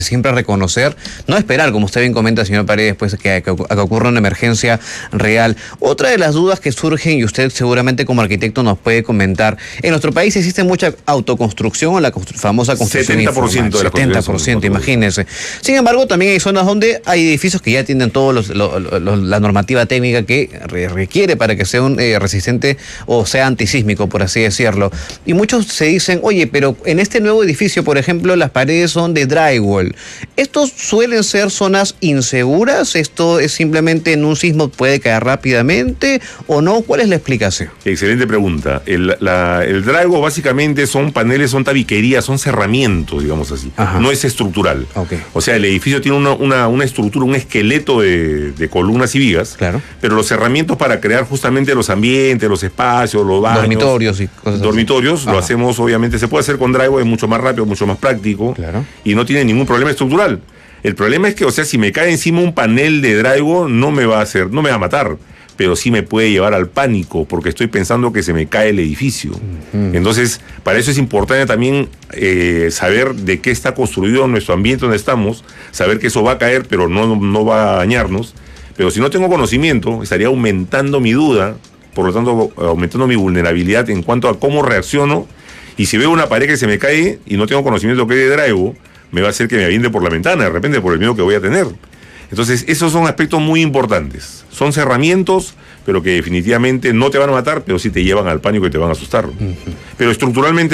siempre reconocer, no esperar, como usted bien comenta, señor Paredes, pues que ocurra una emergencia real. Otra de las dudas que surgen, y usted seguramente como arquitecto nos puede comentar, en nuestro país existe mucha autoconstrucción, o la famosa construcción 70% de la 70%, imagínense. Sin embargo, también hay zonas donde hay edificios que ya tienen todos la normativa técnica que requiere para que sea un resistente o sea antisísmico, por así decirlo. Y muchos se dicen, oye, pero en este nuevo edificio, por ejemplo, las paredes son de drywall. ¿Estos suelen ser zonas inseguras? ¿Esto es simplemente en un sismo puede caer rápidamente o no? ¿Cuál es la explicación? Excelente pregunta. El drywall básicamente son paneles, son tabiquerías, son cerramientos, digamos así. Ajá. No es estructural. Okay. O sea, el edificio tiene una estructura, un esqueleto de columnas y vigas. Claro. Pero los cerramientos para crear justamente los ambientes, los espacios, los baños. Dormitorios y cosas así. Lo hacemos, obviamente, se puede hacer con drywall, es mucho más rápido, mucho más práctico. Claro. Y no tiene ningún problema estructural. El problema es que, o sea, si me cae encima un panel de drywall, no me va a matar, pero sí me puede llevar al pánico, porque estoy pensando que se me cae el edificio. Entonces, para eso es importante también saber de qué está construido nuestro ambiente donde estamos, saber que eso va a caer, pero no va a dañarnos. Pero si no tengo conocimiento, estaría aumentando mi duda, por lo tanto, aumentando mi vulnerabilidad en cuanto a cómo reacciono. Y si veo una pared que se me cae y no tengo conocimiento que es de drywall, me va a hacer que me aviente por la ventana, de repente, por el miedo que voy a tener. Entonces, esos son aspectos muy importantes. Son cerramientos, pero que definitivamente no te van a matar, pero sí te llevan al pánico y te van a asustar. Pero estructuralmente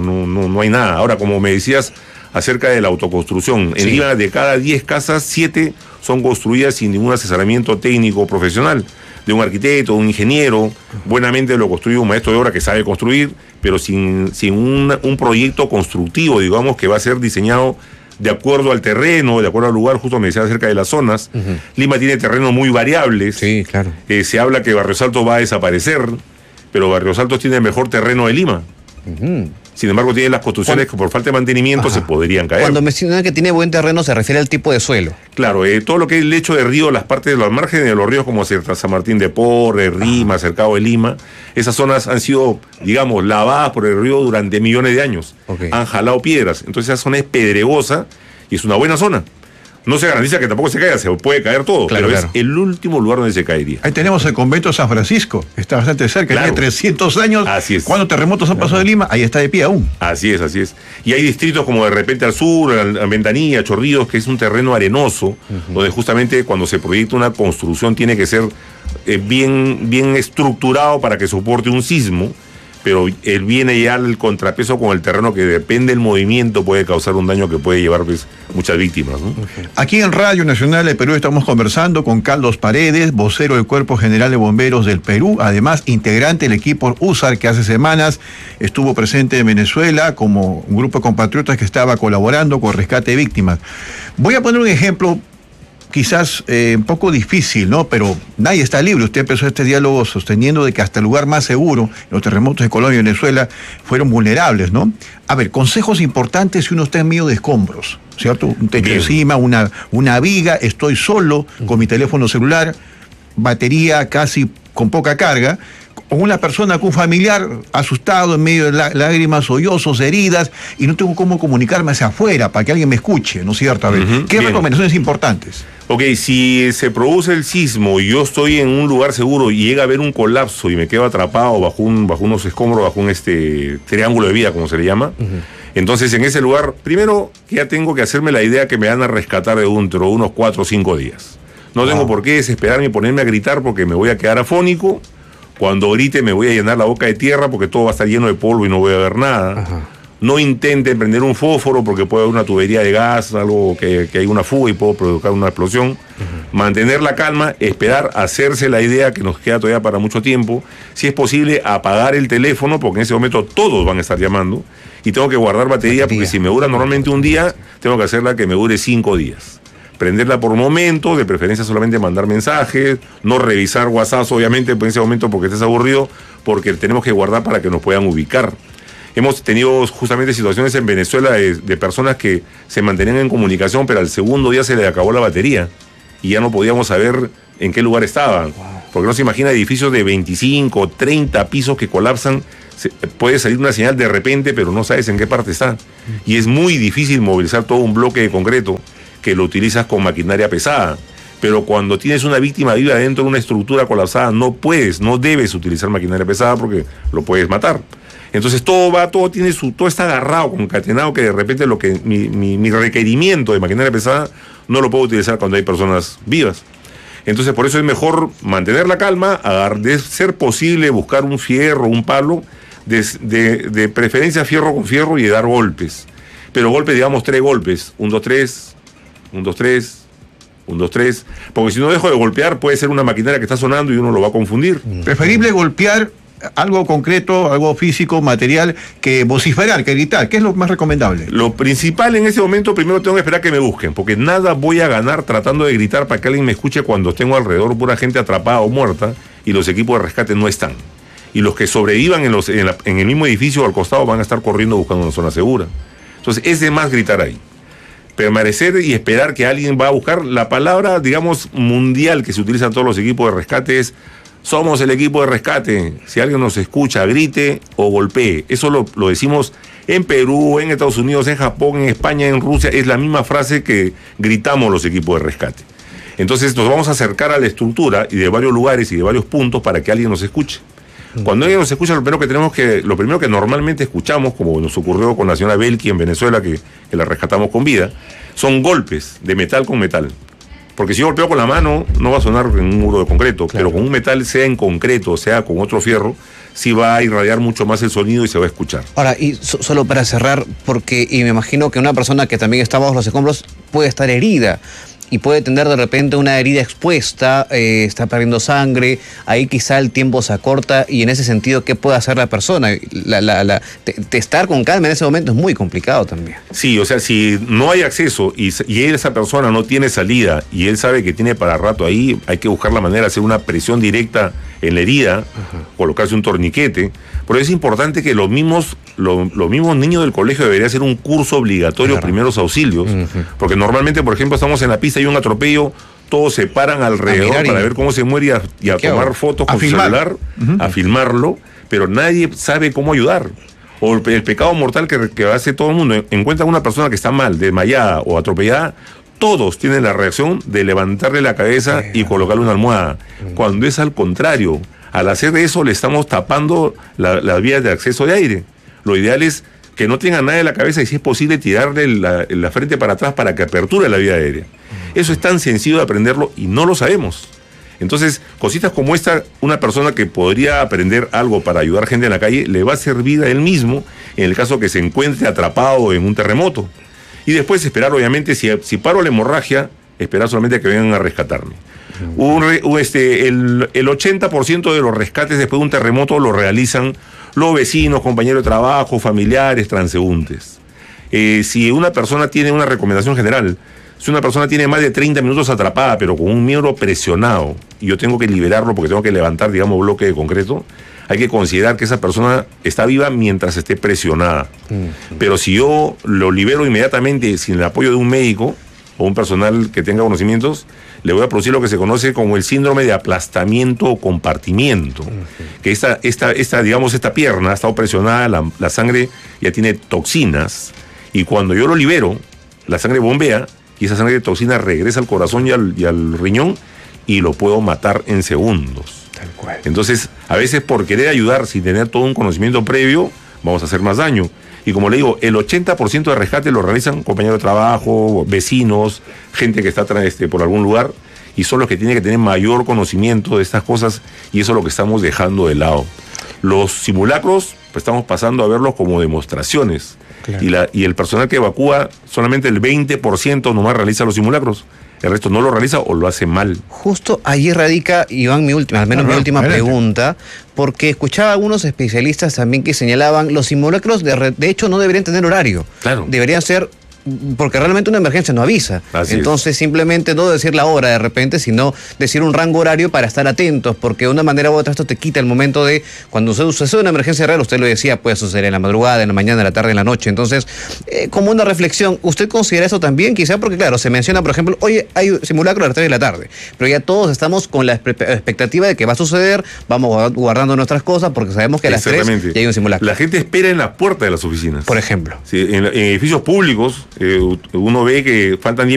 no hay nada. Ahora, como me decías acerca de la autoconstrucción, en Lima de cada 10 casas, 7 son construidas sin ningún asesoramiento técnico profesional, de un arquitecto, un ingeniero. Buenamente lo construye un maestro de obra que sabe construir, pero sin un proyecto constructivo, digamos, que va a ser diseñado de acuerdo al terreno, de acuerdo al lugar. Justo me decía acerca de las zonas. Lima tiene terrenos muy variables. Sí, claro. Se habla que Barrios Altos va a desaparecer, pero Barrios Altos tiene el mejor terreno de Lima. Sin embargo, tiene las construcciones que por falta de mantenimiento se podrían caer. Cuando mencionan que tiene buen terreno, se refiere al tipo de suelo. Claro, todo lo que es el lecho de río, las partes de los márgenes de los ríos, como San Martín de Porres, Rima, Cercado de Lima, esas zonas han sido, digamos, lavadas por el río durante millones de años. Han jalado piedras. Entonces, esa zona es pedregosa y es una buena zona. No se garantiza que tampoco se caiga, se puede caer todo, pero es el último lugar donde se caería. Ahí tenemos el convento de San Francisco, está bastante cerca, tiene 300 años. Así es. Cuando terremotos han pasado de Lima, ahí está de pie aún. Así es, así es. Y hay distritos como de repente al sur, en Ventanilla, Chorrillos, que es un terreno arenoso, donde justamente cuando se proyecta una construcción tiene que ser bien estructurado para que soporte un sismo. Pero él viene ya al contrapeso con el terreno que depende del movimiento, puede causar un daño que puede llevar muchas víctimas, ¿no? Aquí en Radio Nacional del Perú estamos conversando con Carlos Paredes, vocero del Cuerpo General de Bomberos del Perú, además integrante del equipo USAR, que hace semanas estuvo presente en Venezuela como un grupo de compatriotas que estaba colaborando con rescate de víctimas. Voy a poner un ejemplo quizás un poco difícil, ¿no? Pero nadie está libre. Usted empezó este diálogo sosteniendo de que hasta el lugar más seguro, los terremotos de Colombia y Venezuela, fueron vulnerables, ¿no? A ver, consejos importantes si uno está en medio de escombros, ¿cierto? Un techo encima, una viga, estoy solo con mi teléfono celular, batería casi con poca carga, o una persona con un familiar asustado en medio de lágrimas, sollozos, heridas, y no tengo cómo comunicarme hacia afuera para que alguien me escuche, ¿no es cierto? A ver, ¿qué recomendaciones importantes? Ok, si se produce el sismo y yo estoy en un lugar seguro y llega a haber un colapso y me quedo atrapado bajo unos escombros, bajo un triángulo de vida, como se le llama, entonces en ese lugar, primero ya tengo que hacerme la idea que me van a rescatar dentro de unos 4 o 5 días. No tengo por qué desesperarme y ponerme a gritar porque me voy a quedar afónico. Cuando grite me voy a llenar la boca de tierra porque todo va a estar lleno de polvo y no voy a ver nada. No intente prender un fósforo porque puede haber una tubería de gas, algo que hay una fuga y puedo provocar una explosión. Mantener la calma, esperar, hacerse la idea que nos queda todavía para mucho tiempo. Si es posible, apagar el teléfono porque en ese momento todos van a estar llamando. Y tengo que guardar batería porque si me dura normalmente un día, tengo que hacerla que me dure 5 días. Prenderla por momentos, de preferencia solamente mandar mensajes, no revisar WhatsApp obviamente en ese momento porque estés aburrido, porque tenemos que guardar para que nos puedan ubicar. Hemos tenido justamente situaciones en Venezuela de personas que se mantenían en comunicación, pero al segundo día se les acabó la batería y ya no podíamos saber en qué lugar estaban. Porque no se imagina edificios de 25, 30 pisos que colapsan puede salir una señal de repente, pero no sabes en qué parte está. Y es muy difícil movilizar todo un bloque de concreto que lo utilizas con maquinaria pesada. Pero cuando tienes una víctima viva dentro de una estructura colapsada, no debes utilizar maquinaria pesada porque lo puedes matar. Entonces todo está agarrado, concatenado, que de repente mi requerimiento de maquinaria pesada no lo puedo utilizar cuando hay personas vivas. Entonces por eso es mejor mantener la calma, de ser posible buscar un fierro, un palo, de preferencia fierro con fierro y de dar golpes. Pero golpes, digamos, 3 golpes, 1, 2, 3, 1, 2, 3, 1, 2, 3, porque si no dejo de golpear puede ser una maquinaria que está sonando y uno lo va a confundir. Preferible golpear algo concreto, algo físico, material, que vociferar, que gritar. ¿Qué es lo más recomendable? Lo principal en ese momento, primero tengo que esperar que me busquen, porque nada voy a ganar tratando de gritar para que alguien me escuche cuando tengo alrededor pura gente atrapada o muerta y los equipos de rescate no están. Y los que sobrevivan en el mismo edificio o al costado van a estar corriendo buscando una zona segura. Entonces es de más gritar ahí. Permanecer y esperar que alguien va a buscar. La palabra, digamos, mundial que se utiliza en todos los equipos de rescate es: somos el equipo de rescate. Si alguien nos escucha, grite o golpee. Eso lo decimos en Perú, en Estados Unidos, en Japón, en España, en Rusia. Es la misma frase que gritamos los equipos de rescate. Entonces nos vamos a acercar a la estructura y de varios lugares y de varios puntos para que alguien nos escuche. Cuando alguien nos escucha, lo primero que normalmente escuchamos, como nos ocurrió con la señora Belki en Venezuela, que la rescatamos con vida, son golpes de metal con metal. Porque si yo golpeo con la mano, no va a sonar en un muro de concreto, claro. Pero con un metal, sea en concreto, sea con otro fierro, sí va a irradiar mucho más el sonido y se va a escuchar. Ahora, y solo para cerrar, y me imagino que una persona que también está bajo los escombros puede estar herida y puede tener de repente una herida expuesta, está perdiendo sangre, ahí quizá el tiempo se acorta, y en ese sentido, ¿qué puede hacer la persona? Estar con calma en ese momento es muy complicado también. Sí, o sea, si no hay acceso y esa persona no tiene salida y él sabe que tiene para rato ahí, hay que buscar la manera de hacer una presión directa en la herida, colocarse un torniquete. Pero es importante que los mismos niños del colegio deberían hacer un curso obligatorio de primeros auxilios, porque normalmente, por ejemplo, estamos en la pista y hay un atropello, todos se paran alrededor para ver cómo se muere y a tomar fotos con su celular, a filmarlo, pero nadie sabe cómo ayudar. O el pecado mortal que hace todo el mundo: encuentra una persona que está mal, desmayada o atropellada, todos tienen la reacción de levantarle la cabeza y colocarle una almohada, cuando es al contrario. Al hacer eso le estamos tapando las vías de acceso de aire. Lo ideal es que no tenga nada en la cabeza y, si es posible, tirarle la frente para atrás para que aperture la vía aérea. Eso es tan sencillo de aprenderlo y no lo sabemos. Entonces, cositas como esta, una persona que podría aprender algo para ayudar gente en la calle, le va a servir a él mismo en el caso que se encuentre atrapado en un terremoto. Y después esperar, obviamente, si paro la hemorragia, esperar solamente a que vengan a rescatarme. El 80% de los rescates después de un terremoto lo realizan los vecinos, compañeros de trabajo, familiares, transeúntes. Si una persona tiene una recomendación general, si una persona tiene más de 30 minutos atrapada, pero con un miembro presionado, y yo tengo que liberarlo porque tengo que levantar, digamos, bloque de concreto, hay que considerar que esa persona está viva mientras esté presionada. Pero si yo lo libero inmediatamente sin el apoyo de un médico o un personal que tenga conocimientos, le voy a producir lo que se conoce como el síndrome de aplastamiento o compartimiento. Que esta pierna ha estado presionada, la sangre ya tiene toxinas, y cuando yo lo libero, la sangre bombea, y esa sangre de toxina regresa al corazón y al riñón, y lo puedo matar en segundos. Tal cual. Entonces, a veces por querer ayudar sin tener todo un conocimiento previo, vamos a hacer más daño. Y como le digo, el 80% de rescate lo realizan compañeros de trabajo, vecinos, gente que está por algún lugar, y son los que tienen que tener mayor conocimiento de estas cosas, y eso es lo que estamos dejando de lado. Los simulacros, pues estamos pasando a verlos como demostraciones. Claro. Y el personal que evacúa, solamente el 20% nomás realiza los simulacros. El resto no lo realiza o lo hace mal. Justo allí radica, Iván, mi última pregunta, porque escuchaba a algunos especialistas también que señalaban los simulacros de hecho no deberían tener horario. Claro. Deberían ser porque realmente una emergencia no avisa. Entonces simplemente no decir la hora de repente, sino decir un rango horario para estar atentos, porque de una manera u otra esto te quita el momento de cuando sucede una emergencia real, usted lo decía, puede suceder en la madrugada, en la mañana, en la tarde, en la noche. Entonces, como una reflexión, ¿usted considera eso también? Quizá porque, claro, se menciona, por ejemplo, oye, hay simulacro a las 3 de la tarde, pero ya todos estamos con la expectativa de que va a suceder, vamos guardando nuestras cosas porque sabemos que a las 3 ya hay un simulacro. La gente espera en la puerta de las oficinas. Por ejemplo. Sí, en edificios públicos uno ve que faltan 10